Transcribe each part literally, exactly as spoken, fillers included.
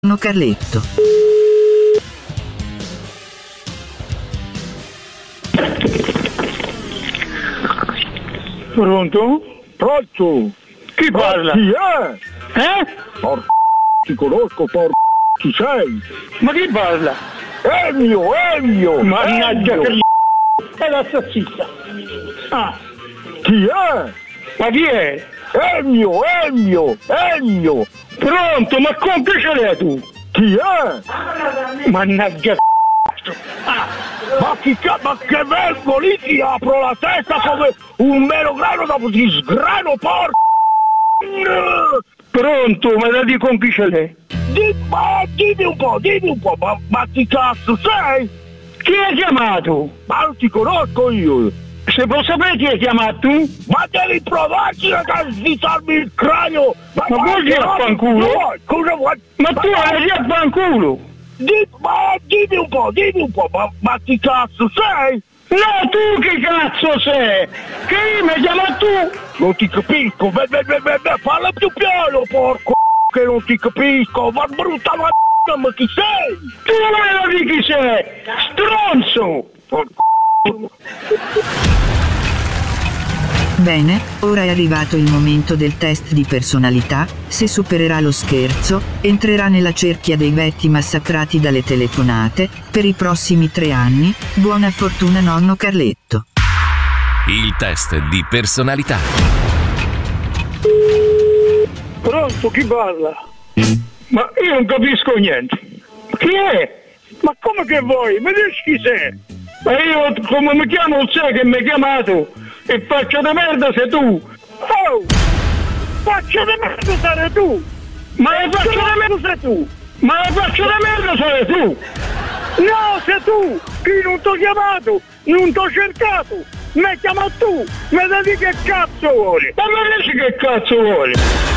nonno Carletto. Pronto? Pronto? Chi parla? Chi è? Eh? Porco, ti conosco, porco, chi sei? Ma chi parla? Emio, Emio! Mannaggia Emio. che gli... è la salsiccia. Ah, Chi è? ma chi è? Emio, Emio, Emio! Pronto, ma con che ce l'hai tu? Chi è? Mannaggia Ah, ma chi ca- ma che vengo lì ti apro la testa come un melograno dopo ti sgrano, porco! Pronto, ma da di con chi ce l'hai? Di- ma dimmi un po', dimmi un po', ma, ma chi cazzo sei? Chi hai chiamato? Ma non ti conosco io! Se può sapere chi hai chiamato tu? Ma devi provarci a svizzarmi il cranio! Ma vuoi dire a fanculo? No, cosa vuoi? Ma tu hai già fanculo! Di- ma dimmi un po', dimmi un po', ma, ma chi cazzo sei? No, tu che cazzo sei? Che io mi chiamo tu? Non ti capisco, beh, beh, beh, beh, beh, parla più piano, porco, che non ti capisco, ma brutta ma ma chi sei? Tu non lo di chi sei? Stronzo! Porco. Bene, ora è arrivato il momento del test di personalità. Se supererà lo scherzo, entrerà nella cerchia dei vecchi massacrati dalle telefonate per i prossimi tre anni. Buona fortuna nonno Carletto. Il test di personalità. Pronto, chi parla? Ma io non capisco niente. Chi è? Ma come che vuoi? Mi dici chi sei? Ma io come mi chiamo sai che mi hai chiamato e faccio di merda sei tu. Oh! Faccio di merda sei tu! Ma la faccio di merda sei tu! Ma la faccio di merda sei tu! No, sei tu! Io non t'ho chiamato! Non t'ho cercato! Mi hai chiamato tu! Mi devi che cazzo vuole? Ma mi dici che cazzo vuole?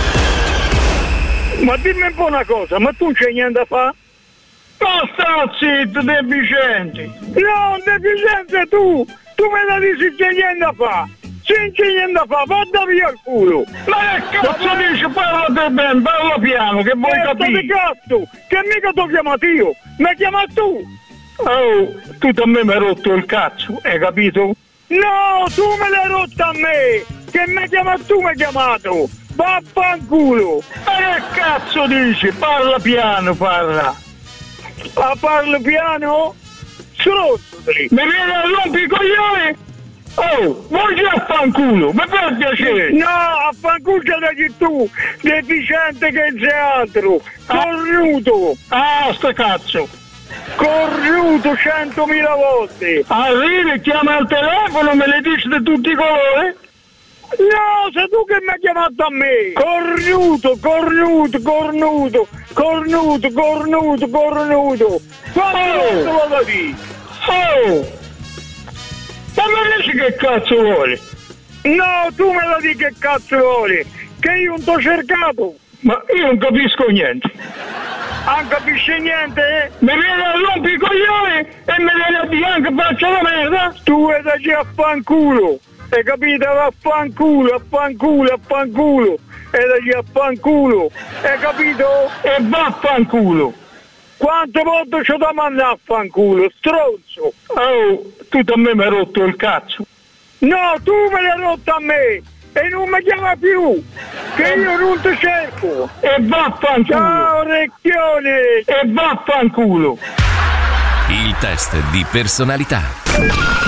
Ma dimmi un po' una cosa, ma tu non c'hai niente da fare? Ma sta zitto, deficiente! No, deficiente tu! Tu me la dici che c'è niente da fare! Se non c'è niente da fare, vada via il culo! Ma che cazzo ma dici? Parla te bene, parla piano, che vuoi eh, capire? Che cazzo? Che mica t'ho chiamato io! Mi hai chiamato tu! Oh, tu da me mi hai rotto il cazzo, hai capito? No, tu me l'hai rotto a me! Che mi hai chiamato tu, mi hai chiamato! Vaffanculo! Ma che cazzo dici? Parla piano, parla! Ah, parlo piano? Stronzo lì! Mi viene a rompere i coglioni? Oh, vuoi già a fanculo? Mi fa piacere! No, a fanculo ce l'hai tu! Deficiente che c'è altro! Cornuto! Ah, sto cazzo! Cornuto centomila volte! Arrivi, chiama al telefono, me le dici di tutti i colori? No, sei tu che mi hai chiamato a me! Cornuto, cornuto, cornuto, cornuto, cornuto, cornuto! Quanto oh. Lo dire? Oh! Ma mi dici che cazzo vuole? No, tu me lo dici che cazzo vuole! Che io non t'ho cercato! Ma io non capisco niente! Non capisci niente, eh? Mi viene a rompere i coglioni e mi viene a dire anche faccio la merda! Tu vai da già a fanculo! Hai capito? Vaffanculo, affanculo, affanculo! E da già a fanculo! Hai capito? E vaffanculo! Quante volte ci ho da mandare a fanculo, stronzo! Oh, tu da me mi hai rotto il cazzo! No, tu me l'hai rotto a me! E non mi chiama più! Che io non ti cerco! E vaffanculo! Ciao, orecchione! E vaffanculo! Il test di personalità.